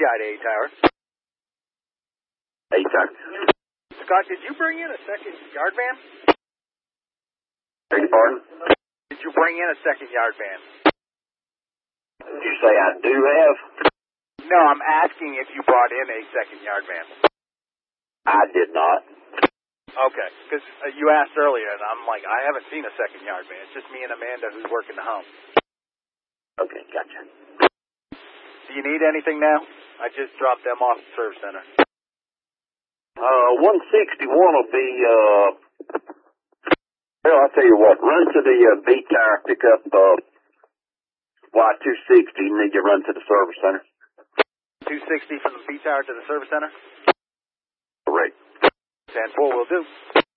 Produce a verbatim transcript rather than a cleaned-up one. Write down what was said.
Guy to A-Tower. A-Tower. Scott, did you bring in a second yard van? Beg your pardon? Did you bring in a second yard van? Did you say I do have? No, I'm asking if you brought in a second yard van. I did not. Okay, because uh, you asked earlier, and I'm like, I haven't seen a second yard van. It's just me and Amanda who's working the home. Okay, gotcha. Do you need anything now? I just dropped them off at the service center. Uh, one sixty-one will be, uh, well, I'll tell you what, run to the uh, B-Tower, pick up uh, Y two sixty, and then you run to the service center. two sixty from the B-Tower to the service center? Correct. ten four will do.